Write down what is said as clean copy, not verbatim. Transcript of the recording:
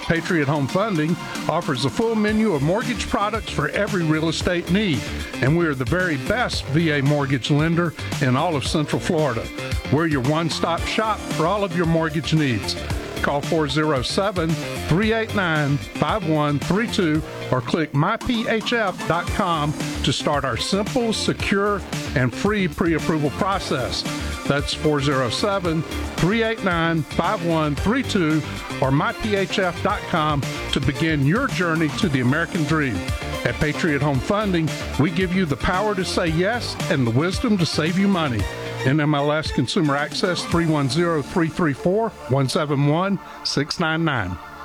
Patriot Home Funding offers a full menu of mortgage products for every real estate need, and we are the very best VA mortgage lender in all of Central Florida. We're your one-stop shop for all of your mortgage needs. Call 407-389-5132 or click myphf.com to start our simple, secure, and free pre-approval process. That's 407-389-5132 or myphf.com to begin your journey to the American dream. At Patriot Home Funding, we give you the power to say yes and the wisdom to save you money. NMLS Consumer Access 310-334-171-699.